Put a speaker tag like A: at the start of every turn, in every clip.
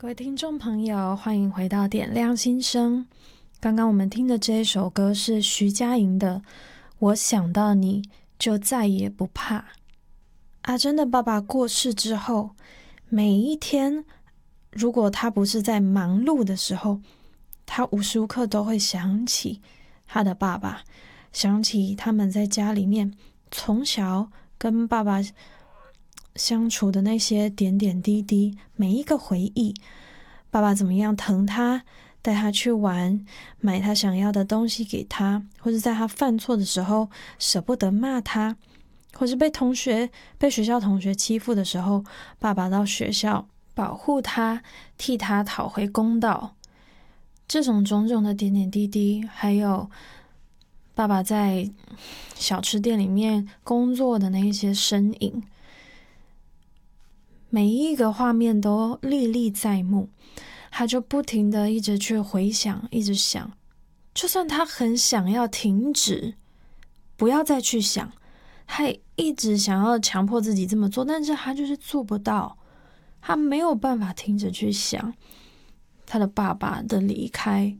A: 各位听众朋友，欢迎回到点亮心声。刚刚我们听的这一首歌是徐佳莹的《我想到你就再也不怕》。阿珍的爸爸过世之后，每一天如果他不是在忙碌的时候，他无时无刻都会想起他的爸爸，想起他们在家里面从小跟爸爸相处的那些点点滴滴，每一个回忆，爸爸怎么样疼他，带他去玩，买他想要的东西给他，或者在他犯错的时候舍不得骂他，或是被学校同学欺负的时候，爸爸到学校保护他，替他讨回公道。这种种种的点点滴滴，还有爸爸在小吃店里面工作的那一些身影，每一个画面都历历在目，他就不停的一直去回想，一直想，就算他很想要停止，不要再去想，他也一直想要强迫自己这么做，但是他就是做不到，他没有办法停止去想他的爸爸的离开，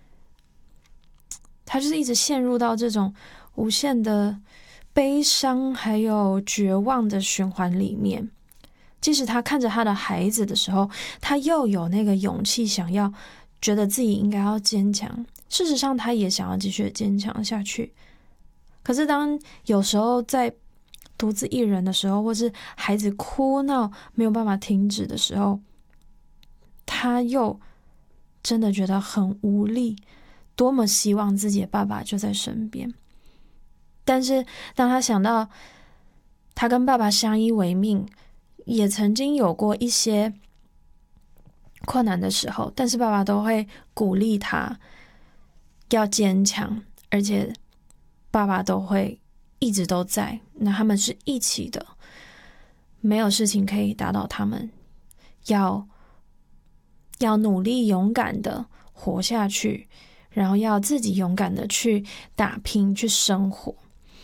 A: 他就是一直陷入到这种无限的悲伤还有绝望的循环里面。即使他看着他的孩子的时候，他又有那个勇气想要觉得自己应该要坚强，事实上他也想要继续坚强下去。可是当有时候在独自一人的时候，或是孩子哭闹没有办法停止的时候，他又真的觉得很无力，多么希望自己的爸爸就在身边。但是当他想到他跟爸爸相依为命，也曾经有过一些困难的时候，但是爸爸都会鼓励他要坚强，而且爸爸都会一直都在，那他们是一起的，没有事情可以打倒他们，要努力勇敢的活下去，然后要自己勇敢的去打拼，去生活。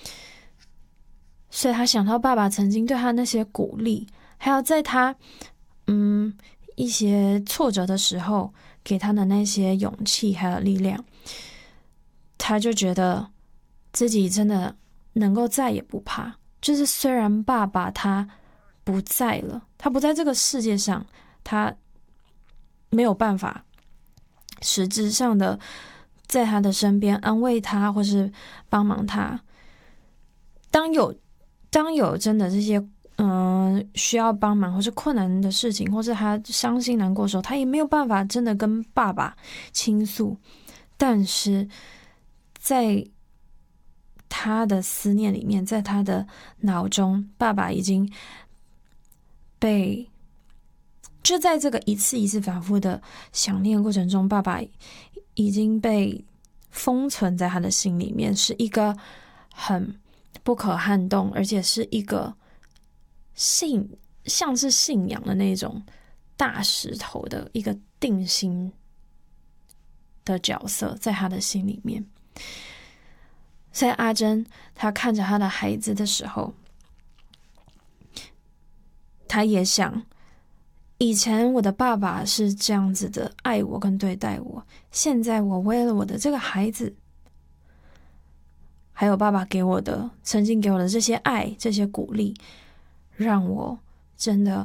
A: 所以他想到爸爸曾经对他那些鼓励，还有在他一些挫折的时候给他的那些勇气还有力量，他就觉得自己真的能够再也不怕。就是虽然爸爸他不在了，他不在这个世界上，他没有办法实质上的在他的身边安慰他或是帮忙他。当有真的这些需要帮忙或是困难的事情，或是他伤心难过的时候，他也没有办法真的跟爸爸倾诉。但是在他的思念里面，在他的脑中，爸爸已经就在这个一次一次反复的想念过程中，爸爸已经被封存在他的心里面，是一个很不可撼动，而且是一个像是信仰的那种大石头的一个定心的角色在他的心里面。所以阿珍她看着她的孩子的时候，她也想，以前我的爸爸是这样子的爱我跟对待我，现在我为了我的这个孩子，还有爸爸曾经给我的这些爱，这些鼓励，让我真的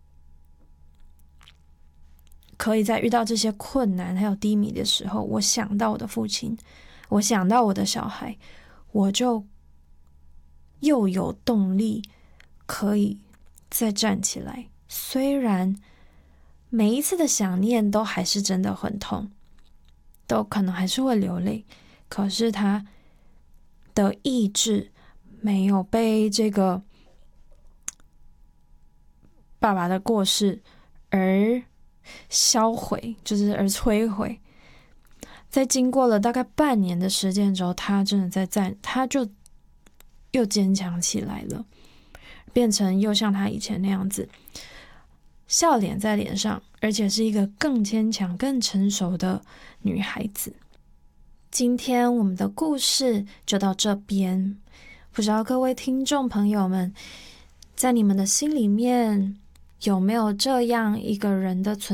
A: 可以在遇到这些困难还有低迷的时候，我想到我的父亲，我想到我的小孩，我就又有动力可以再站起来。虽然每一次的想念都还是真的很痛，都可能还是会流泪，可是他的意志没有被这个爸爸的过世而销毁，就是而摧毁。在经过了大概半年的时间之后，他真的他就又坚强起来了，变成又像他以前那样子，笑脸在脸上，而且是一个更坚强更成熟的女孩子。今天我们的故事就到这边，不知道各位听众朋友们，在你们的心里面有没有这样一个人的存在？